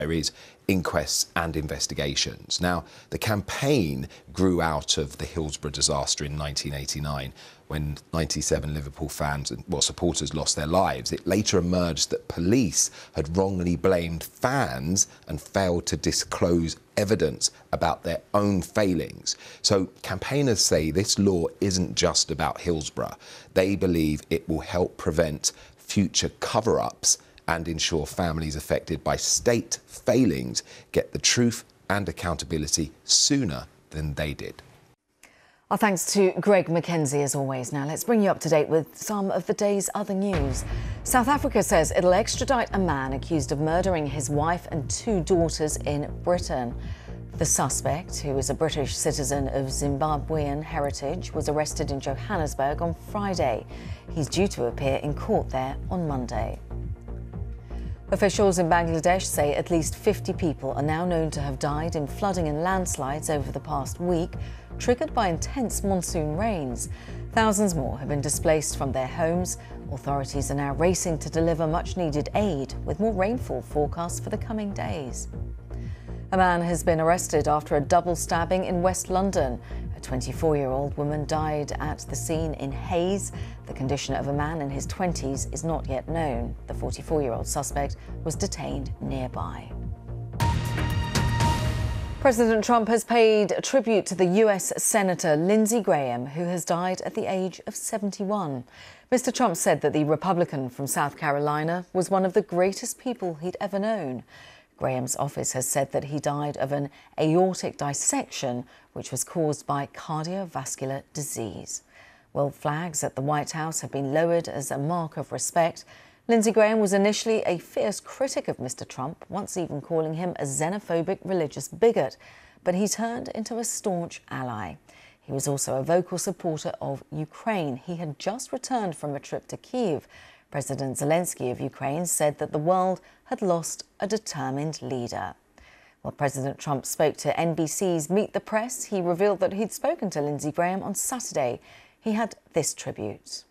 There is inquests and investigations. Now, the campaign grew out of the Hillsborough disaster in 1989, when 97 Liverpool fans and supporters lost their lives. It later emerged that police had wrongly blamed fans and failed to disclose evidence about their own failings. So campaigners say this law isn't just about Hillsborough. They believe it will help prevent future cover-ups and ensure families affected by state failings get the truth and accountability sooner than they did. Our thanks to Greg Mackenzie, as always. Now, let's bring you up to date with some of the day's other news. South Africa says it'll extradite a man accused of murdering his wife and 2 daughters in Britain. The suspect, who is a British citizen of Zimbabwean heritage, was arrested in Johannesburg on Friday. He's due to appear in court there on Monday. Officials in Bangladesh say at least 50 people are now known to have died in flooding and landslides over the past week, triggered by intense monsoon rains. Thousands more have been displaced from their homes. Authorities are now racing to deliver much-needed aid, with more rainfall forecast for the coming days. A man has been arrested after a double stabbing in West London. A 24-year-old woman died at the scene in Hayes. The condition of a man in his 20s is not yet known. The 44-year-old suspect was detained nearby. President Trump has paid tribute to the US Senator Lindsey Graham, who has died at the age of 71. Mr. Trump said that the Republican from South Carolina was one of the greatest people he'd ever known. Graham's office has said that he died of an aortic dissection, which was caused by cardiovascular disease. World flags at the White House have been lowered as a mark of respect. Lindsey Graham was initially a fierce critic of Mr. Trump, once even calling him a xenophobic religious bigot, but he turned into a staunch ally. He was also a vocal supporter of Ukraine. He had just returned from a trip to Kyiv. President Zelensky of Ukraine said that the world had lost a determined leader. While President Trump spoke to NBC's Meet the Press, he revealed that he'd spoken to Lindsey Graham on Saturday. He had this tribute.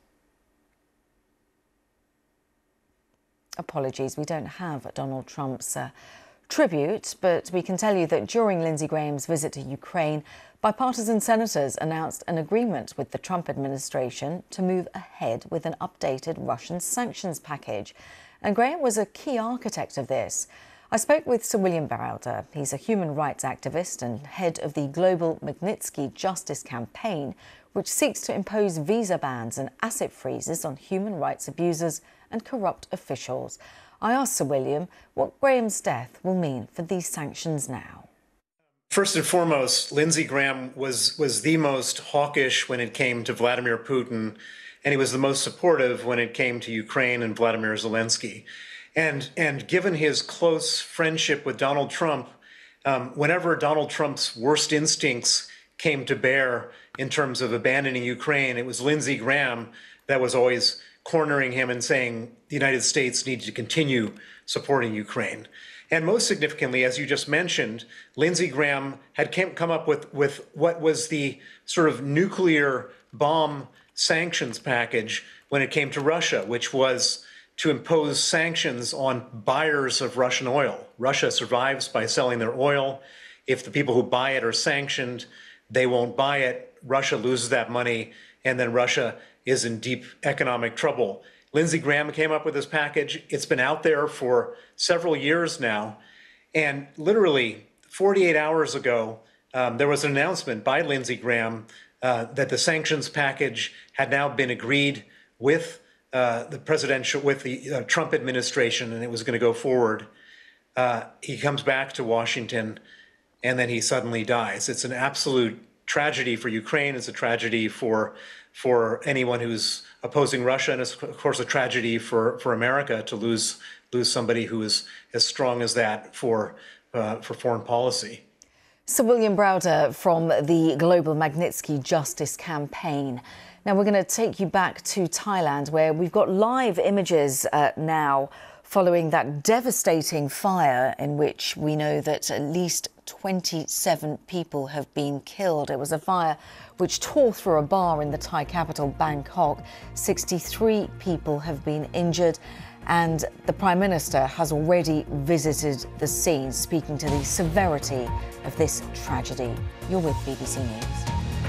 Apologies, we don't have Donald Trump's tribute, but we can tell you that during Lindsey Graham's visit to Ukraine, bipartisan senators announced an agreement with the Trump administration to move ahead with an updated Russian sanctions package. And Graham was a key architect of this. I spoke with Sir William Browder. He's a human rights activist and head of the global Magnitsky Justice Campaign, which seeks to impose visa bans and asset freezes on human rights abusers and corrupt officials. I asked Sir William what Graham's death will mean for these sanctions now. First and foremost, Lindsey Graham was the most hawkish when it came to Vladimir Putin, and he was the most supportive when it came to Ukraine and Vladimir Zelensky. And given his close friendship with Donald Trump, whenever Donald Trump's worst instincts came to bear in terms of abandoning Ukraine, it was Lindsey Graham that was always cornering him and saying the United States needed to continue supporting Ukraine. And most significantly, as you just mentioned, Lindsey Graham had come up with what was the sort of nuclear bomb sanctions package when it came to Russia, which was to impose sanctions on buyers of Russian oil. Russia survives by selling their oil. If the people who buy it are sanctioned, they won't buy it. Russia loses that money, and then Russia is in deep economic trouble. Lindsey Graham came up with this package. It's been out there for several years now. And literally 48 hours ago, there was an announcement by Lindsey Graham that the sanctions package had now been agreed with the Trump administration, and it was going to go forward. He comes back to Washington, and then he suddenly dies. It's an absolute tragedy for Ukraine. It's a tragedy for anyone who's opposing Russia, and it's of course a tragedy for America to lose somebody who is as strong as that for foreign policy. Sir William Browder from the Global Magnitsky Justice Campaign. Now we're going to take you back to Thailand, where we've got live images now following that devastating fire in which we know that at least 27 people have been killed. It was a fire which tore through a bar in the Thai capital, Bangkok. 63 people have been injured. And the Prime Minister has already visited the scene, speaking to the severity of this tragedy. You're with BBC News.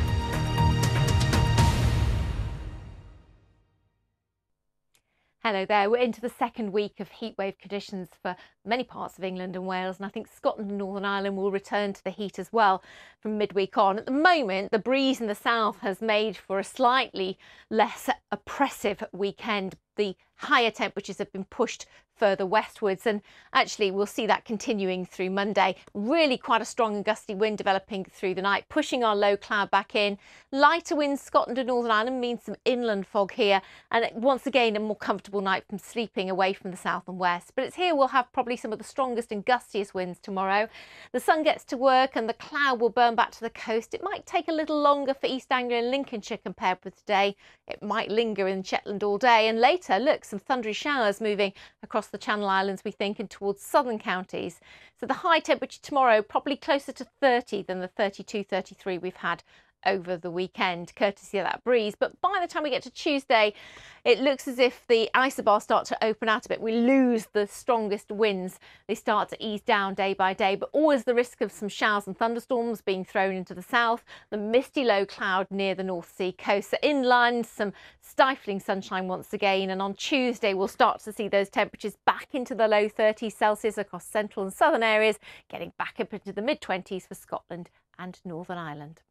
Hello there. We're into the second week of heatwave conditions for many parts of England and Wales, and I think Scotland and Northern Ireland will return to the heat as well from midweek on. At the moment, the breeze in the south has made for a slightly less oppressive weekend. The higher temperatures have been pushed further westwards, and actually we'll see that continuing through Monday. Really quite a strong and gusty wind developing through the night, pushing our low cloud back in. Lighter winds Scotland and Northern Ireland means some inland fog here, and once again a more comfortable night from sleeping away from the south and west. But it's here we'll have probably some of the strongest and gustiest winds tomorrow. The sun gets to work and the cloud will burn back to the coast. It might take a little longer for East Anglia and Lincolnshire compared with today. It might linger in Shetland all day, and later, look, some thundery showers moving across the Channel Islands, we think, and towards southern counties. So the high temperature tomorrow probably closer to 30 than the 32, 33 we've had over the weekend, courtesy of that breeze. But by the time we get to Tuesday, it looks as if the isobars start to open out a bit. We lose the strongest winds. They start to ease down day by day, but always the risk of some showers and thunderstorms being thrown into the south, the misty low cloud near the North Sea coast. So inland, some stifling sunshine once again. And on Tuesday, we'll start to see those temperatures back into the low 30s Celsius across central and southern areas, getting back up into the mid-20s for Scotland and Northern Ireland.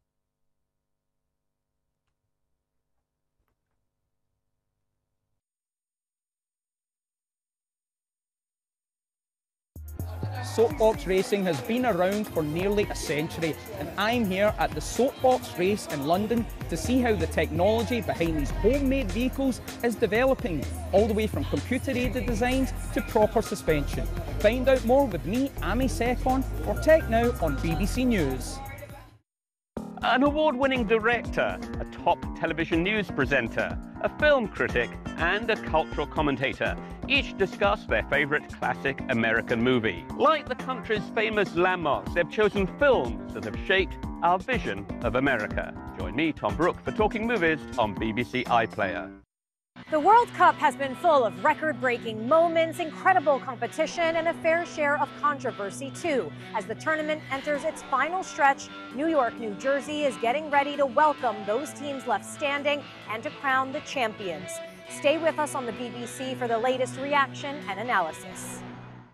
Soapbox racing has been around for nearly a century, and I'm here at the Soapbox race in London to see how the technology behind these homemade vehicles is developing, all the way from computer-aided designs to proper suspension. Find out more with me, Amy Secon, for Tech Now on BBC News. An award-winning director, a top television news presenter, a film critic and a cultural commentator each discuss their favourite classic American movie. Like the country's famous landmarks, they've chosen films that have shaped our vision of America. Join me, Tom Brooke, for Talking Movies on BBC iPlayer. The World Cup has been full of record-breaking moments, incredible competition, and a fair share of controversy, too. As the tournament enters its final stretch, New York, New Jersey is getting ready to welcome those teams left standing and to crown the champions. Stay with us on the BBC for the latest reaction and analysis.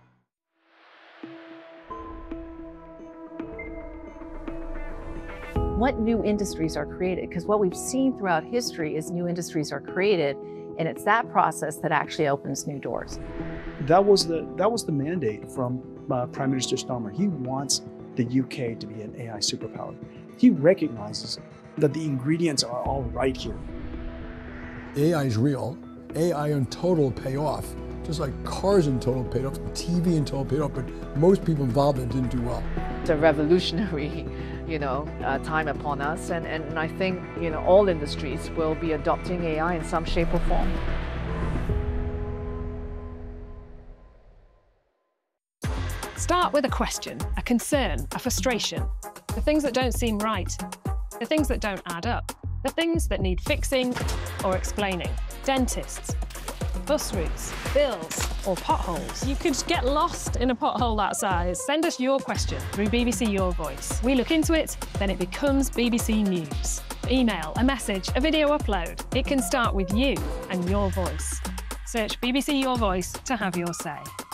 What new industries are created? Because what we've seen throughout history is new industries are created, and it's that process that actually opens new doors. That was the mandate from Prime Minister Starmer. He wants the UK to be an AI superpower. He recognizes that the ingredients are all right here. AI is real. AI in total pay off. Just like cars in total paid off, TV in total paid off, but most people involved in it didn't do well. It's a revolutionary, time upon us, and I think, all industries will be adopting AI in some shape or form. Start with a question, a concern, a frustration. The things that don't seem right, the things that don't add up, the things that need fixing or explaining. Dentists, bus routes, bills, or potholes. You could get lost in a pothole that size. Send us your question through BBC Your Voice. We look into it, then it becomes BBC News. Email, a message, a video upload. It can start with you and your voice. Search BBC Your Voice to have your say.